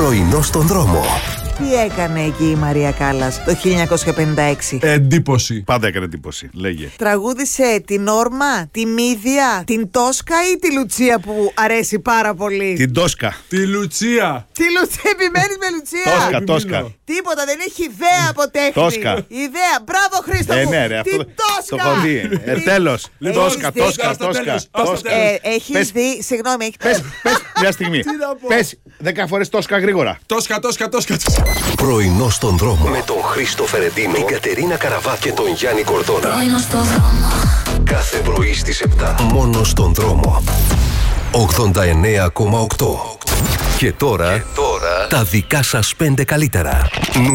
Πρωινό στον δρόμο. Τι έκανε εκεί η Μαρία Κάλλας το 1956? Εντύπωση. Πάντα έκανε εντύπωση. Λέγε. Τραγούδισε την Όρμα, τη Μύδια, την Τόσκα ή τη Λουτσία που αρέσει πάρα πολύ? Την Τόσκα. Τη Λουτσία. Τη Λουτσία, επιμένεις με Λουτσία? Τόσκα. Τίποτα, δεν έχει ιδέα από τέχνη. Τόσκα. Ιδέα, μπράβο Χρήστο μου. Ναι, ρε, την αυτό Τόσκα. το έχω δει. Τέλος. Τόσκα. Έχεις δει, συγγνώμη. Πες μια στιγμή. Πες 10 φορές Τόσκα γρήγορα. Τόσκα. Πρωινό στον δρόμο. Με τον Χρήστο Φερεντίνο, την Κατερίνα Καραβά και τον Γιάννη Κορδόνα. Πρωινό στον δρόμο. Κάθε πρωί στις 7. Μόνο στον δρόμο. 89,8. Και τώρα τα δικά σας 5 καλύτερα.